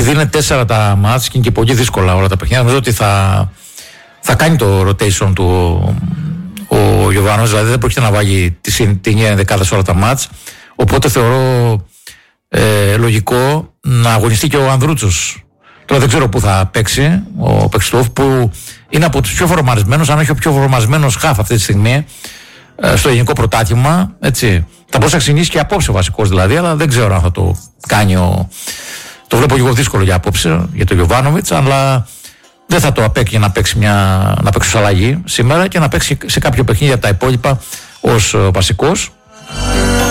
επειδή είναι 4 τα μάτς και είναι και πολύ δύσκολα όλα τα παιχνίδια, νομίζω ότι θα κάνει το rotation του ο Γιωβάνοβιτς, δηλαδή δεν πρόκειται να βάλει την ίδια δεκάδα σε όλα τα μάτς. Οπότε θεωρώ λογικό να αγωνιστεί και ο Ανδρούτσος. Τώρα δεν ξέρω πού θα παίξει ο Πεξτόφ, που είναι από τους πιο φορμαρισμένους, αν όχι ο πιο φορμαρισμένος χαφ αυτή τη στιγμή στο ελληνικό πρωτάθλημα. Έτσι. Θα μπορούσε να ξεκινήσει και απόψε βασικός δηλαδή, αλλά δεν ξέρω αν θα το κάνει το βλέπω λίγο δύσκολο για απόψε για τον Γιωβάνοβιτς, αλλά δεν θα το απέκει να παίξει να παίξει ως αλλαγή σήμερα και να παίξει σε κάποιο παιχνίδι από τα υπόλοιπα ως βασικός.